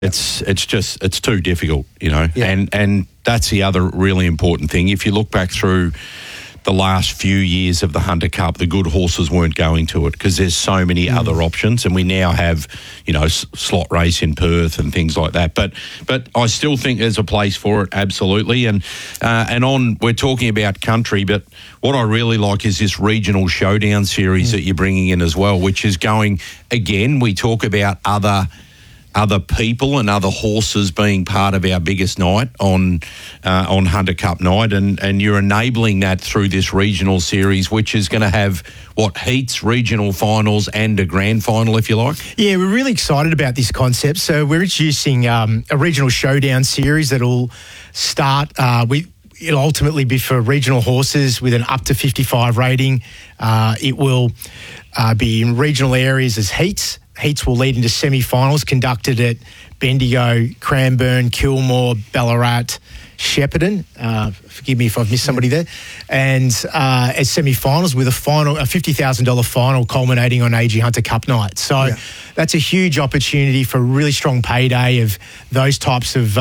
It's too difficult, and that's the other really important thing. If you look back through the last few years of the Hunter Cup, the good horses weren't going to it because there's so many other options, and we now have, slot race in Perth and things like that. But I still think there's a place for it, absolutely. And we're talking about country, but what I really like is this regional showdown series that you're bringing in as well, which is going, again, we talk about other people and other horses being part of our biggest night on Hunter Cup night, and you're enabling that through this regional series, which is going to have heats, regional finals, and a grand final, if you like. Yeah, we're really excited about this concept. So we're introducing a regional showdown series that'll start it'll ultimately be for regional horses with an up to 55 rating. It will be in regional areas as heats. Heats will lead into semi-finals conducted at Bendigo, Cranbourne, Kilmore, Ballarat, Shepparton. Forgive me if I've missed somebody there. And as semi-finals with a $50,000 final culminating on AG Hunter Cup night. So that's a huge opportunity for a really strong payday of those types of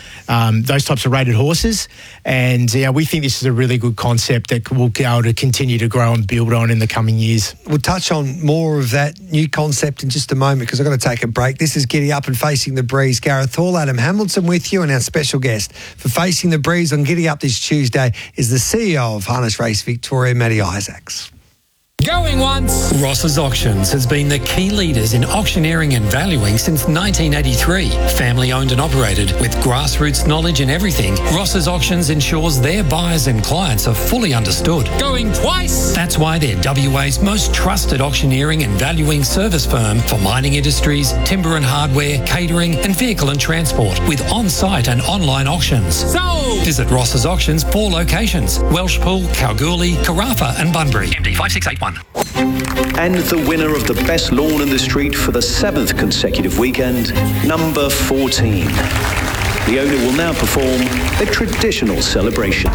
rated horses. And we think this is a really good concept that we'll be able to continue to grow and build on in the coming years. We'll touch on more of that new concept in just a moment because I've got to take a break. This is Giddy Up and Facing the Breeze. Gareth Hall, Adam Hamilton with you, and our special guest for Facing the Breeze on Giddy Up this Tuesday is the CEO of Harness Race Victoria, Matty Isaacs. Going once. Ross's Auctions has been the key leaders in auctioneering and valuing since 1983. Family owned and operated with grassroots knowledge in everything, Ross's Auctions ensures their buyers and clients are fully understood. Going twice. That's why they're WA's most trusted auctioneering and valuing service firm for mining industries, timber and hardware, catering and vehicle and transport with on-site and online auctions. So visit Ross's Auctions 4 locations: Welshpool, Kalgoorlie, Carafa and Bunbury. MD 5681. And the winner of the best lawn in the street for the 7th consecutive weekend, number 14. The owner will now perform a traditional celebration.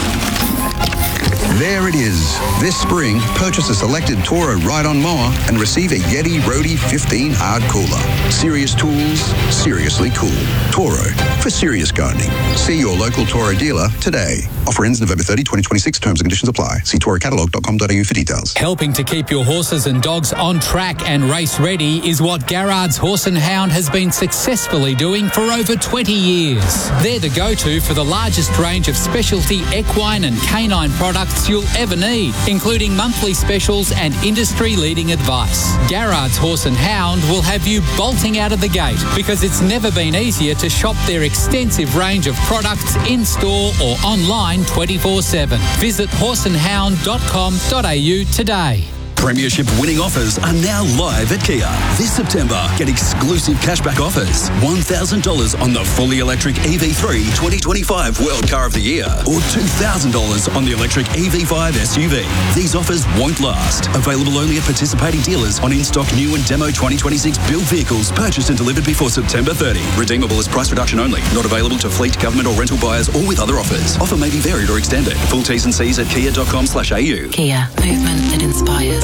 There it is. This spring, purchase a selected Toro ride-on mower and receive a Yeti Roadie 15 hard cooler. Serious tools, seriously cool. Toro, for serious gardening. See your local Toro dealer today. Offer ends November 30, 2026. Terms and conditions apply. See torocatalog.com.au for details. Helping to keep your horses and dogs on track and race ready is what Garrard's Horse and Hound has been successfully doing for over 20 years. They're the go-to for the largest range of specialty equine and canine products you'll ever need, including monthly specials and industry-leading advice. Garrard's Horse and Hound will have you bolting out of the gate because it's never been easier to shop their extensive range of products in-store or online 24/7. Visit horseandhound.com.au today. Premiership winning offers are now live at Kia. This September, get exclusive cashback offers. $1,000 on the fully electric EV3 2025 World Car of the Year, or $2,000 on the electric EV5 SUV. These offers won't last. Available only at participating dealers on in-stock new and demo 2026 built vehicles purchased and delivered before September 30. Redeemable as price reduction only. Not available to fleet, government or rental buyers or with other offers. Offer may be varied or extended. Full T's and C's at kia.com/au. Kia. Movement that inspires.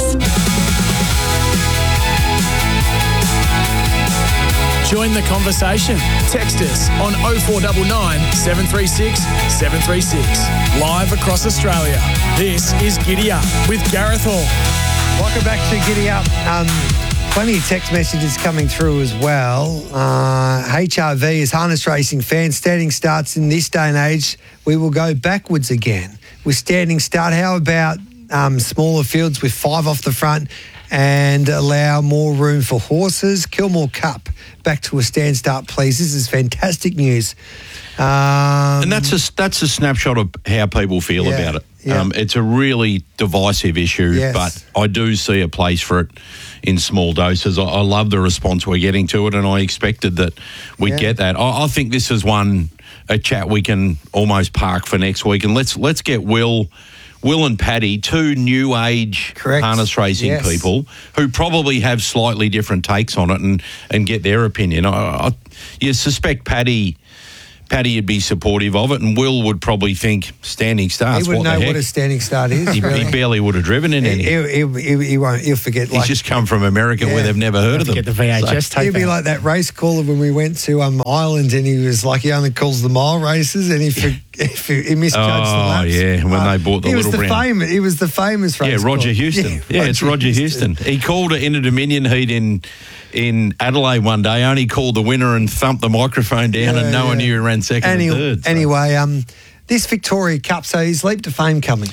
Join the conversation. Text us on 0499 736 736. Live across Australia. This is Giddy Up with Gareth Hall. Welcome back to Giddy Up. Plenty of text messages coming through as well. HRV is harness racing fans. Standing starts in this day and age, we will go backwards again. With standing start, how about smaller fields with 5 off the front and allow more room for horses? Kilmore Cup, back to a stand start, please. This is fantastic news. And that's a snapshot of how people feel about it. Yeah. It's a really divisive issue, but I do see a place for it in small doses. I love the response we're getting to it, and I expected that we'd get that. I think this is a chat we can almost park for next week, and let's get Will and Paddy, 2 new age harness racing people who probably have slightly different takes on it and get their opinion. You suspect Paddy Paddy would be supportive of it, and Will would probably think standing starts. He wouldn't what the know heck? what a standing start is. He barely would have driven in any. He won't. He'll forget. He's just come from America where they've never heard of them. Get the VHS tape. He'll be out. like that race caller when we went to Ireland, and he was like, he only calls the mile races, and he misjudged the laps. Yeah, when they bought the little brand. He was the famous race Yeah, Roger caller. Houston. Yeah, it's Roger Houston. He called it in a Dominion heat in Adelaide one day, only called the winner and thumped the microphone down, and no one knew who ran second and third. So. Anyway, this Victoria Cup, so is leap to fame coming?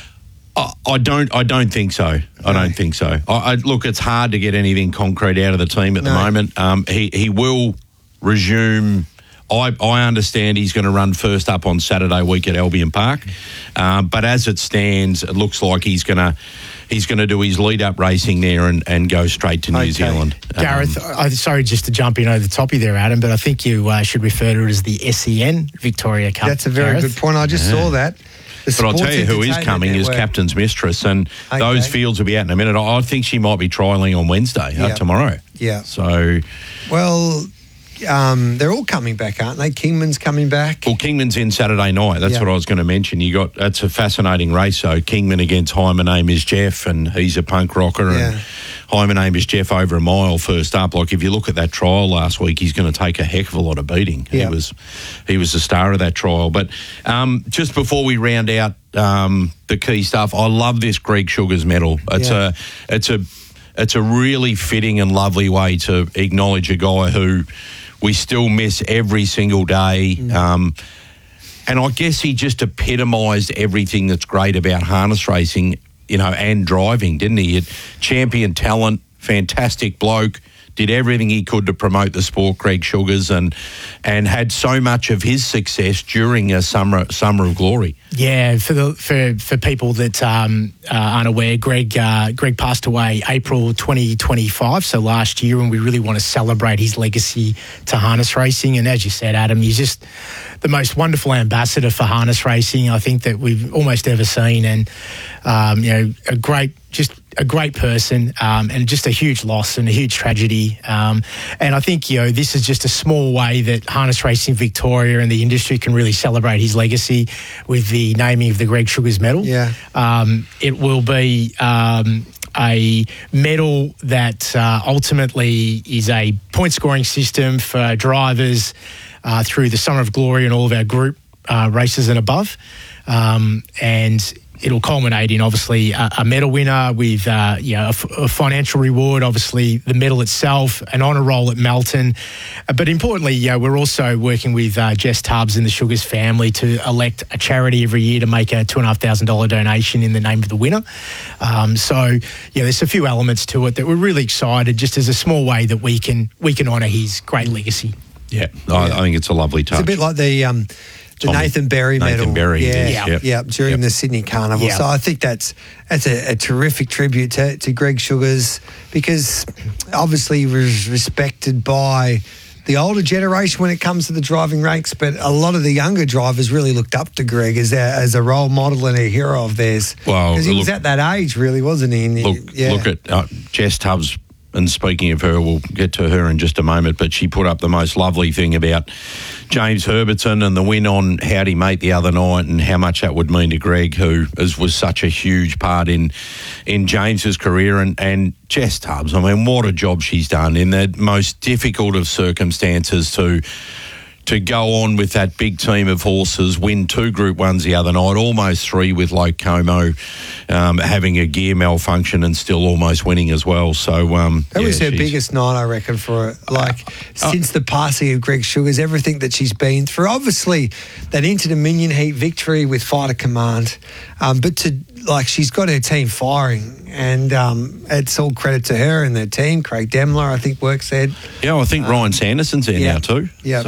I don't think so. I don't think so. Look, it's hard to get anything concrete out of the team at the moment. He will resume. I understand he's going to run first up on Saturday week at Albion Park, but as it stands, it looks like he's going to do his lead-up racing there and go straight to New Zealand. Gareth, sorry just to jump in over the top of you there, Adam, but I think you should refer to it as the SEN Victoria Cup. That's a very good point. I just saw that. But I'll tell you who is coming is Captain's Mistress, and those fields will be out in a minute. I think she might be trialling on Wednesday, tomorrow. Yeah. So... Well... they're all coming back, aren't they? Kingman's coming back. Well, Kingman's in Saturday night. That's what I was going to mention. That's a fascinating race. So Kingman against Hi, my name is Jeff, and he's a punk rocker. And Hi, my name is Jeff over a mile first up. Like if you look at that trial last week, he's going to take a heck of a lot of beating. He was the star of that trial. But just before we round out the key stuff, I love this Greg Sugars medal. It's a really fitting and lovely way to acknowledge a guy who we still miss every single day. And I guess he just epitomised everything that's great about harness racing, and driving, didn't he? Champion talent, fantastic bloke, did everything he could to promote the sport, Greg Sugars, and had so much of his success during a summer of glory. Yeah, for people that aren't aware, Greg passed away April 2025, so last year, and we really want to celebrate his legacy to harness racing. And as you said, Adam, he's just the most wonderful ambassador for harness racing I think that we've almost ever seen, and a great person, and just a huge loss and a huge tragedy. And I think, this is just a small way that Harness Racing Victoria and the industry can really celebrate his legacy with the naming of the Greg Sugars medal. Yeah. It will be a medal that ultimately is a point-scoring system for drivers through the Summer of Glory and all of our group races and above. And it'll culminate in, obviously, a medal winner with a financial reward, obviously the medal itself, an honour roll at Melton. But importantly, we're also working with Jess Tubbs and the Sugars family to elect a charity every year to make a $2,500 donation in the name of the winner. There's a few elements to it that we're really excited, just as a small way that we can honour his great legacy. Yeah, I think it's a lovely touch. It's a bit like the Nathan Berry medal. Nathan Berry, during the Sydney Carnival. Yep. So I think that's a terrific tribute to Greg Sugars, because obviously he was respected by the older generation when it comes to the driving ranks, but a lot of the younger drivers really looked up to Greg as a role model and a hero of theirs. Well, because he was at that age, really, wasn't he? Look at Jess Tubbs. And speaking of her, we'll get to her in just a moment, but she put up the most lovely thing about James Herbertson and the win on Howdy Mate the other night, and how much that would mean to Greg, who was such a huge part in James's career. And Jess Tubbs, I mean, what a job she's done in the most difficult of circumstances to go on with that big team of horses, win 2 Group 1s the other night, almost 3 with Loke Como having a gear malfunction and still almost winning as well. So that was her biggest night, I reckon, for her. Since the passing of Greg Sugars, everything that she's been through. Obviously, that Inter-Dominion heat victory with Fighter Command, but she's got her team firing, and it's all credit to her and their team. Craig Demler, I think, works there. Yeah, I think Ryan Sanderson's there now too. Yeah,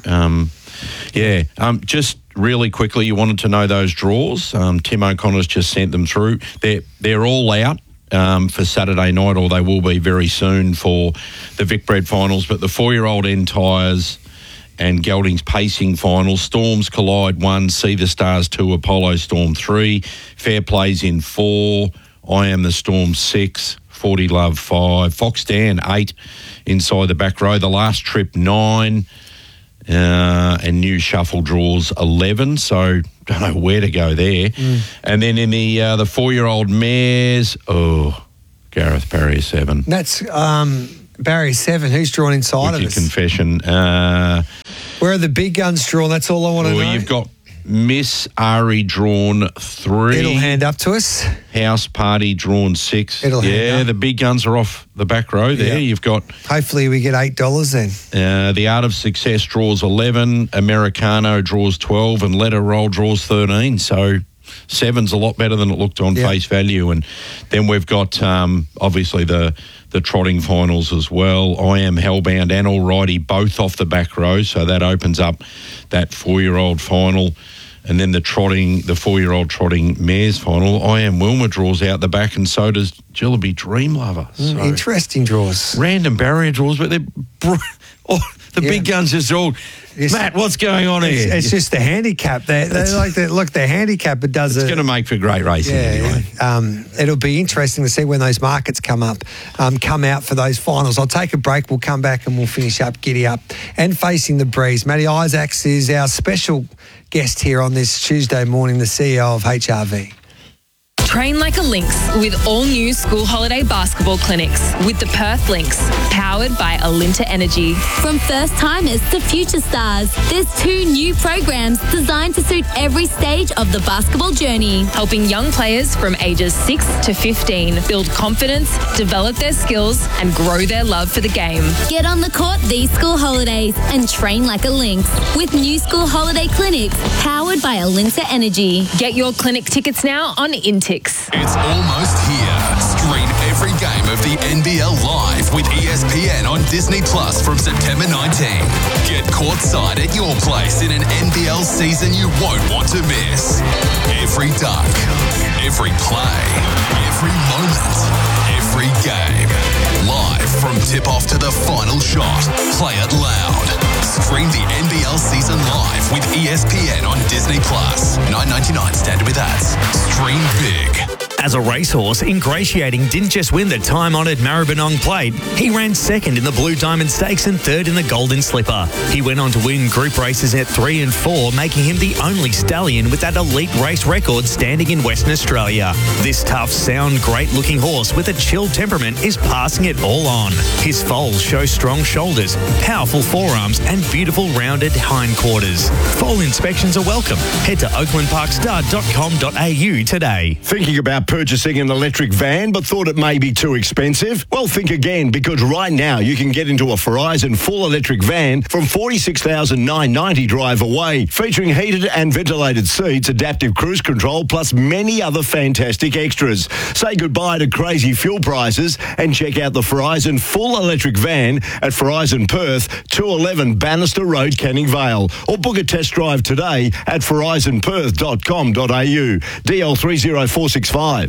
just really quickly, you wanted to know those draws. Tim O'Connor's just sent them through. They're all out for Saturday night, or they will be very soon for the Vicbred finals. But the 4-year-old N Tyres and Gelding's Pacing finals. Storms Collide 1, See the Stars 2, Apollo Storm 3, Fair Plays in 4, I Am the Storm 6, 40 Love 5, Fox Dan 8 inside the back row, The Last Trip 9, and new shuffle draws 11, so don't know where to go there. And then in the 4-year-old mares, Gareth Barrier 7. That's Barrier 7. Who's drawn inside of us? Confession. Where are the big guns drawn? That's all I want to know. You've got Miss Ari drawn 3. It'll hand up to us. House Party drawn 6. It'll hand up. The big guns are off the back row there. Yep. You've got... Hopefully we get $8 then. The Art of Success draws 11, Americano draws 12, and Let Her Roll draws 13. So 7's a lot better than it looked on face value. And then we've got obviously the trotting finals as well. I Am Hellbound and Alrighty both off the back row, so that opens up that 4-year-old final. And then the 4-year-old trotting mares final. I Am Wilma draws out the back, and so does Jillaby Dream Lover. So interesting draws. Random barrier draws, but they're big guns is all. Matt, what's going on here? It's just the handicap. They like that. Look, the handicap. It's going to make for great racing anyway. It'll be interesting to see when those markets come out for those finals. I'll take a break. We'll come back and we'll finish up Giddy Up and Facing the Breeze. Matty Isaacs is our special guest here on this Tuesday morning, the CEO of HRV. Train like a Lynx with all new school holiday basketball clinics with the Perth Lynx, powered by Alinta Energy. From first timers to future stars, there's 2 new programs designed to suit every stage of the basketball journey, helping young players from ages 6 to 15 build confidence, develop their skills, and grow their love for the game. Get on the court these school holidays and train like a Lynx with new school holiday clinics powered by Alinta Energy. Get your clinic tickets now on Intix. It's almost here. Stream every game of the NBL live with ESPN on Disney Plus from September 19. Get courtside at your place in an NBL season you won't want to miss. Every dunk, every play, every moment, every game. Live from tip-off to the final shot. Play it loud. Stream the NBL season live with ESPN on Disney Plus. $9.99 standard with ads. Stream big. As a racehorse, Ingratiating didn't just win the time-honoured Maribyrnong Plate. He ran second in the Blue Diamond Stakes and third in the Golden Slipper. He went on to win group races at 3 and 4, making him the only stallion with that elite race record standing in Western Australia. This tough, sound, great-looking horse with a chill temperament is passing it all on. His foals show strong shoulders, powerful forearms and beautiful rounded hindquarters. Foal inspections are welcome. Head to oaklandparkstar.com.au today. Thinking about purchasing an electric van but thought it may be too expensive? Well, think again, because right now you can get into a Verizon full electric van from $46,990 drive away, featuring heated and ventilated seats, adaptive cruise control, plus many other fantastic extras. Say goodbye to crazy fuel prices and check out the Verizon full electric van at Verizon Perth, 211 Bannister Road, Canning Vale, or book a test drive today at verizonperth.com.au. DL 30465.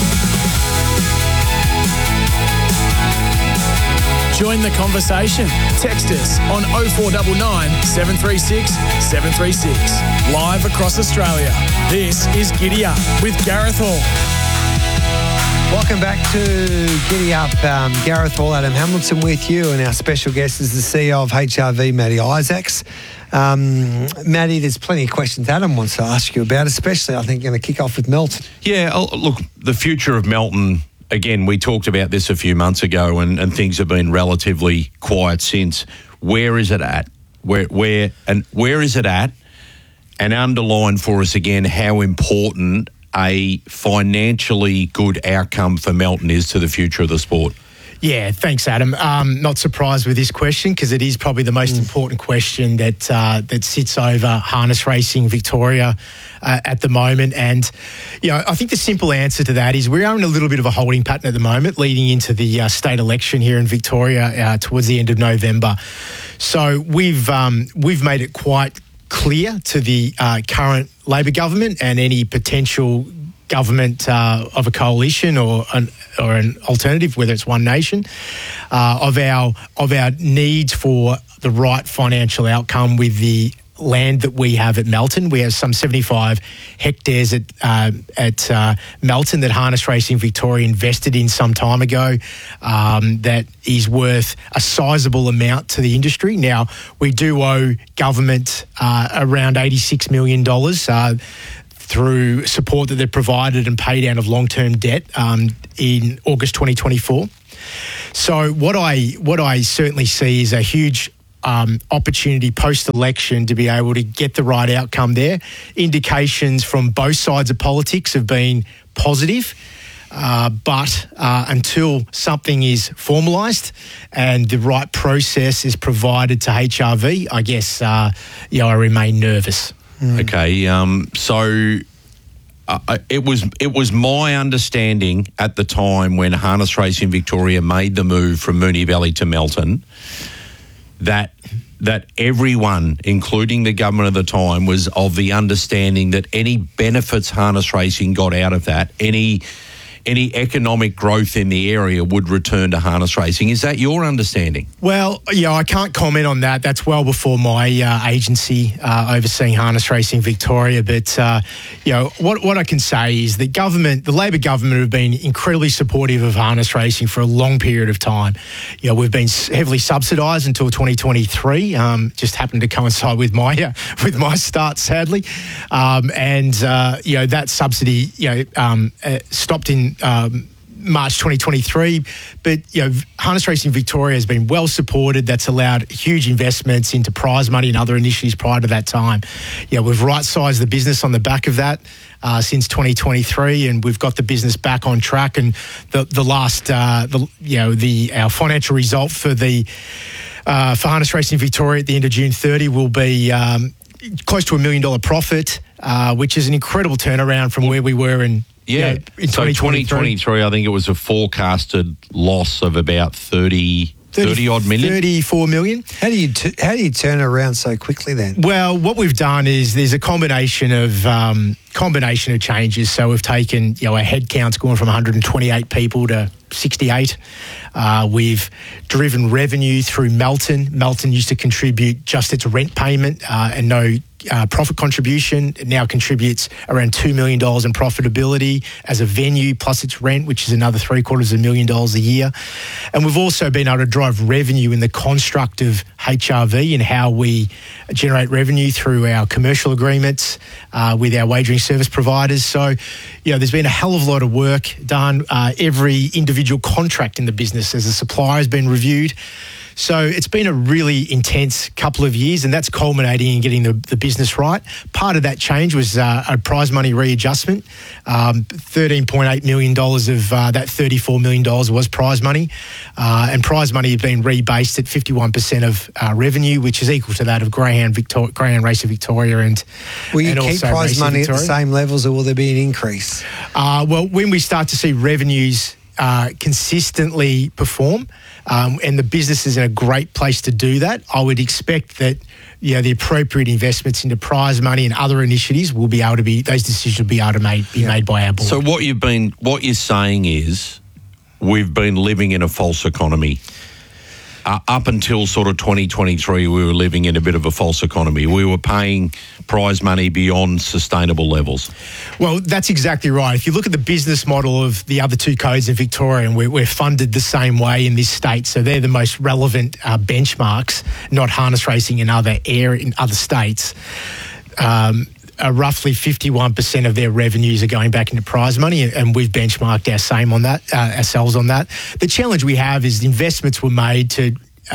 Join the conversation. Text us on 0499 736 736. Live across Australia. This is Giddy Up with Gareth Hall. Welcome back to Giddy Up. Gareth Hall, Adam Hamilton with you, and our special guest is the CEO of HRV, Matty Isaacs. Matty, there's plenty of questions Adam wants to ask you about, especially, I think, going to kick off with Melton. Yeah, look, the future of Melton, again, we talked about this a few months ago, and things have been relatively quiet since. Where is it at? Where is it at? And underline for us again how important a financially good outcome for Melton is to the future of the sport. Yeah, thanks, Adam. Not surprised with this question because it is probably the most important question that sits over harness racing Victoria at the moment. And, I think the simple answer to that is we are in a little bit of a holding pattern at the moment leading into the state election here in Victoria towards the end of November. So we've made it quite clear to the current Labor government and any potential government of a coalition or an alternative, whether it's One Nation, of our needs for the right financial outcome with the land that we have at Melton. We have some 75 hectares at Melton that Harness Racing Victoria invested in some time ago, that is worth a sizable amount to the industry. Now, we do owe government around $86 million through support that they've provided and pay down of long-term debt in August 2024. So what I certainly see is a huge opportunity post-election to be able to get the right outcome there. Indications from both sides of politics have been positive, but until something is formalised and the right process is provided to HRV, I guess I remain nervous. Okay, so it was my understanding at the time when Harness Racing Victoria made the move from Moonee Valley to Melton that everyone, including the government at the time, was of the understanding that any benefits Harness Racing got out of that, any economic growth in the area would return to Harness Racing. Is that your understanding? Well, yeah, I can't comment on that. That's well before my agency overseeing Harness Racing Victoria. But, what I can say is the Labor government have been incredibly supportive of Harness Racing for a long period of time. We've been heavily subsidised until 2023. Just happened to coincide with my start, sadly. That subsidy, stopped in March 2023, but Harness Racing Victoria has been well supported. That's allowed huge investments into prize money and other initiatives prior to that time. We've right-sized the business on the back of that since 2023, and we've got the business back on track. And our financial result for Harness Racing Victoria at the end of June 30 will be close to $1 million profit, which is an incredible turnaround from where we were in. Yeah, in so 2023, I think it was a forecasted loss of about 30 odd million. 34 million. How do you turn around so quickly then? Well, what we've done is there's a combination of changes. So we've taken our headcount's gone from 128 people to 68. We've driven revenue through Melton. Melton used to contribute just its rent payment and no profit contribution. It now contributes around $2 million in profitability as a venue, plus its rent, which is another $750,000 a year. And we've also been able to drive revenue in the construct of HRV and how we generate revenue through our commercial agreements with our wagering service providers. So, there's been a hell of a lot of work done. Every individual contract in the business as a supplier has been reviewed. So it's been a really intense couple of years, and that's culminating in getting the business right. Part of that change was a prize money readjustment. $13.8 million of that $34 million was prize money. And prize money had been rebased at 51% of revenue, which is equal to that of Greyhound Racing Victoria. Will you keep prize money at the same levels, or will there be an increase? Well, when we start to see revenues consistently perform, and the business is in a great place to do that, I would expect that the appropriate investments into prize money and other initiatives will be able to be, those decisions will be able to be made by our board. So what you're saying is we've been living in a false economy. Up until sort of 2023, we were living in a bit of a false economy. We were paying prize money beyond sustainable levels. Well, that's exactly right. If you look at the business model of the other two codes in Victoria, and we're funded the same way in this state, so they're the most relevant benchmarks, not harness racing in other states. Roughly 51% of their revenues are going back into prize money, and we've benchmarked ourselves on that. The challenge we have is the investments were made to,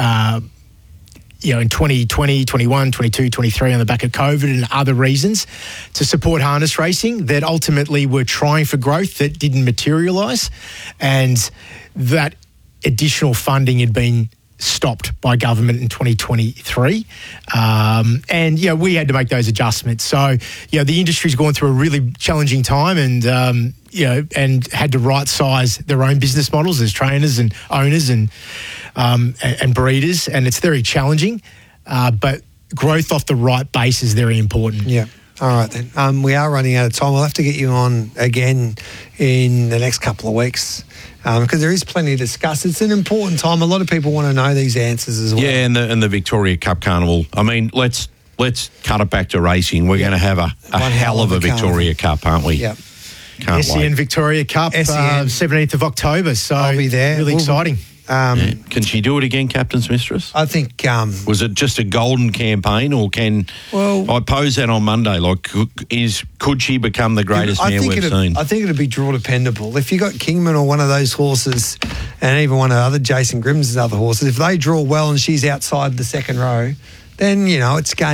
in 2020, 21, 22, 23 on the back of COVID and other reasons to support harness racing that ultimately were trying for growth that didn't materialise, and that additional funding had been stopped by government in 2023. And, we had to make those adjustments. So, the industry's gone through a really challenging time and had to right-size their own business models as trainers and owners and breeders. And it's very challenging, but growth off the right base is very important. Yeah. All right, then. We are running out of time. We'll have to get you on again in the next couple of weeks because there is plenty to discuss. It's an important time. A lot of people want to know these answers as well. Yeah, and the Victoria Cup Carnival. I mean, let's let's cut it back to racing. We're going to have a hell of a Victoria Cup, aren't we? Yeah. Can't SEN wait. Victoria Cup, 17th of October. So I'll be there. Really exciting. Can she do it again, Captain's Mistress? I think. Was it just a golden campaign, or I posed that on Monday? Like, could she become the greatest mare we've seen? I think it'd be draw dependable. If you got Kingman or one of those horses, and even one of the other Jason Grimm's other horses, if they draw well and she's outside the second row, then it's game